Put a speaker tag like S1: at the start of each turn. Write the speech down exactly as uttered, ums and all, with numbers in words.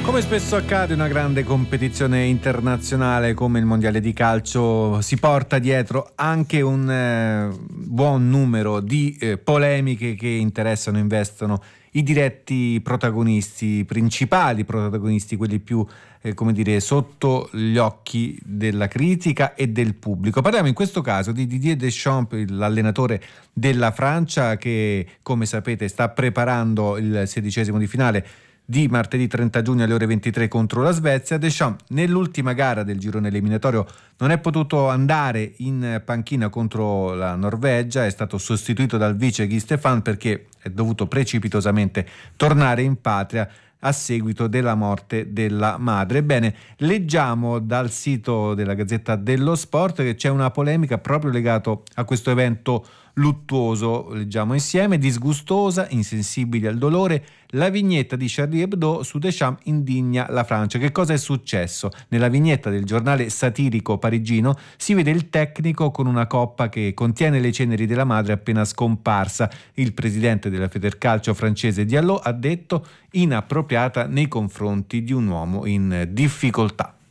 S1: Come spesso accade, una grande competizione internazionale come il mondiale di calcio si porta dietro anche un eh, buon numero di eh, polemiche che interessano e investono i diretti protagonisti, principali protagonisti, quelli più eh, come dire sotto gli occhi della critica e del pubblico. Parliamo in questo caso di Didier Deschamps, l'allenatore della Francia, che come sapete sta preparando il sedicesimo di finale di martedì trenta giugno alle ore ventitré contro la Svezia. Deschamps nell'ultima gara del girone eliminatorio non è potuto andare in panchina contro la Norvegia, è stato sostituito dal vice Guy Stéphane perché è dovuto precipitosamente tornare in patria a seguito della morte della madre. Ebbene, leggiamo dal sito della Gazzetta dello Sport che c'è una polemica proprio legato a questo evento luttuoso. Leggiamo insieme: disgustosa, insensibili al dolore, la vignetta di Charlie Hebdo su Deschamps indigna la Francia. Che cosa è successo? Nella vignetta del giornale satirico parigino si vede il tecnico con una coppa che contiene le ceneri della madre appena scomparsa. Il presidente della Federcalcio francese Diallo ha detto inappropriata nei confronti di un uomo in difficoltà.